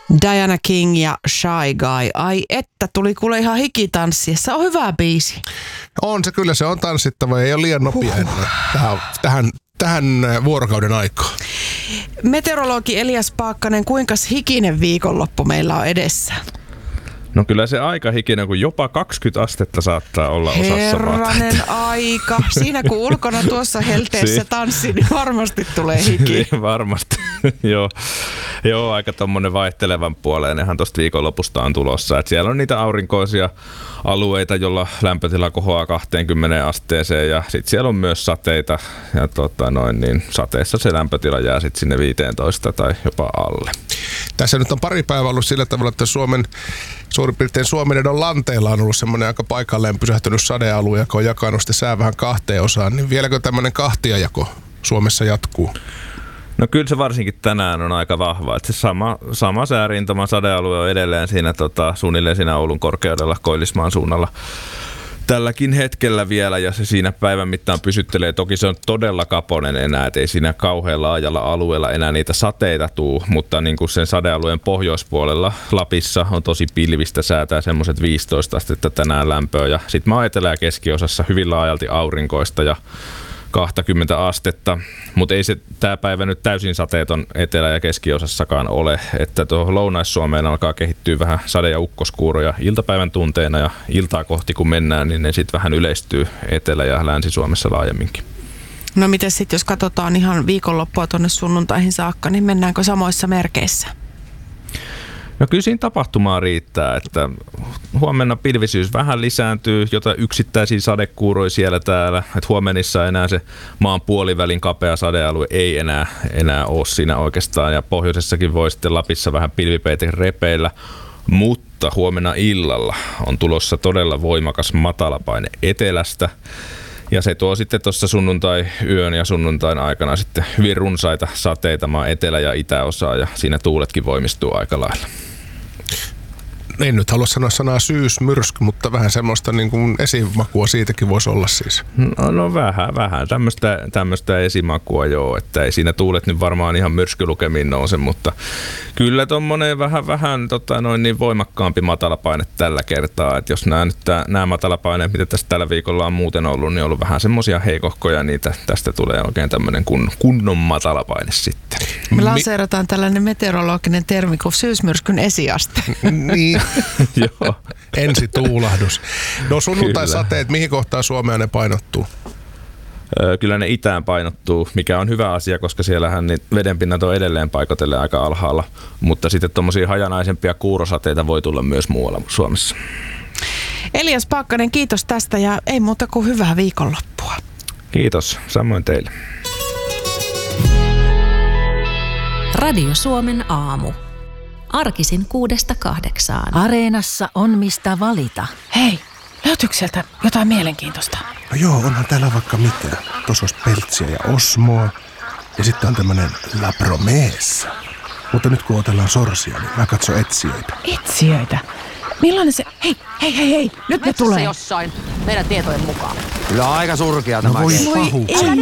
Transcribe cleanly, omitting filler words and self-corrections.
Diana King ja Shy Guy. Ai että, tuli kuule ihan hikitanssia. Se on hyvä biisi. On se kyllä, se on tanssittava, ei ole liian nopea tähän vuorokauden aikaan. Meteorologi Elias Paakkanen, kuinka hikinen viikonloppu meillä on edessä? No kyllä se aika hikinen, kun jopa 20 astetta saattaa olla osassa vaatteita. Herranen aika. Siinä kun ulkona tuossa helteessä tanssi, niin varmasti tulee hiki. Varmasti, joo, aika tommonen vaihtelevan puoleen. Ihan tosta viikonlopusta on tulossa. Et siellä on niitä aurinkoisia alueita, jolla lämpötila kohoaa 20 asteeseen ja sit siellä on myös sateita. Ja sateessa se lämpötila jää sit sinne 15 tai jopa alle. Tässä nyt on pari päivää ollut sillä tavalla, että suurin piirtein Suomenedon lanteilla on ollut semmoinen aika paikalleen pysähtynyt sadealue, joka on jakanut sitten sää vähän kahteen osaan. Niin vieläkö tämmöinen kahtiajako Suomessa jatkuu? No kyllä se varsinkin tänään on aika vahva. Että se sama säärintama sadealue on edelleen siinä suunnilleen siinä Oulun korkeudella Koillismaan suunnalla. Tälläkin hetkellä vielä ja se siinä päivän mittaan pysyttelee. Toki se on todella kaponen enää, et ei siinä kauhean laajalla alueella enää niitä sateita tuu, mutta niin kuin sen sadealueen pohjoispuolella Lapissa on tosi pilvistä säätää semmoiset 15 astetta tänään lämpöä ja sitten mä etelä- ja keskiosassa hyvin laajalti aurinkoista ja 20 astetta, mutta ei se tää päivä nyt täysin sateeton etelä- ja keskiosassakaan ole, että tuohon Lounais-Suomeen alkaa kehittyä vähän sade- ja ukkoskuuroja iltapäivän tunteina ja iltaa kohti kun mennään, niin ne sitten vähän yleistyy Etelä- ja Länsi-Suomessa laajemminkin. No miten sitten, jos katsotaan ihan viikonloppua tuonne sunnuntaihin saakka, niin mennäänkö samoissa merkeissä? No kyllä siinä tapahtumaa riittää, että huomenna pilvisyys vähän lisääntyy, jota yksittäisiä sadekuuroja siellä täällä. Että huomenissa enää se maan puolivälin kapea sadealue ei enää ole siinä oikeastaan. Ja pohjoisessakin voi sitten Lapissa vähän pilvipeite repeillä, mutta huomenna illalla on tulossa todella voimakas matalapaine etelästä. Ja se tuo sitten tuossa sunnuntai-yön ja sunnuntain aikana sitten hyvin runsaita sateita maan etelä- ja itäosaa ja siinä tuuletkin voimistuu aika lailla. En nyt halua sanoa sanaa syysmyrsky, mutta vähän semmoista niin kuin esimakua siitäkin voisi olla siis. No vähän. Tämmöistä esimakua joo, että ei siinä tuulet nyt varmaan ihan myrskylukemiin nouse, mutta kyllä tommonen vähän niin voimakkaampi matalapaine tällä kertaa. Että jos nämä matalapaineet, mitä tässä tällä viikolla on muuten ollut, niin on ollut vähän semmoisia heikohkoja, niin tästä tulee oikein tämmöinen kunnon matalapaine sitten. Me lanseerataan tällainen meteorologinen termi kuin syysmyrskyn esiaste. Niin. Joo. Ensituulahdus. No sunnuntai-sateet, mihin kohtaan Suomea ne painottuu? Kyllä ne itään painottuu, mikä on hyvä asia, koska siellähän niin vedenpinnat on edelleen paikoitellen aika alhaalla, mutta sitten tuommoisia hajanaisempia kuurosateita voi tulla myös muualla Suomessa. Elias Paakkanen, kiitos tästä ja ei muuta kuin hyvää viikonloppua. Kiitos, samoin teille. Radio Suomen aamu. Arkisin 6-8. Areenassa on mistä valita. Hei, löytyykö sieltä jotain mielenkiintoista? No joo, onhan täällä vaikka mitä. Tuossa olisi Peltsiä ja Osmoa. Ja sitten on tämmönen La Promessa. Mutta nyt kun otellaan sorsia, niin mä katson etsijöitä. Etsijöitä? Millainen se... Hei, nyt ne tulee. Jossain, meidän tietojen mukaan. Kyllä aika surkea tämä. No voi pahuksi.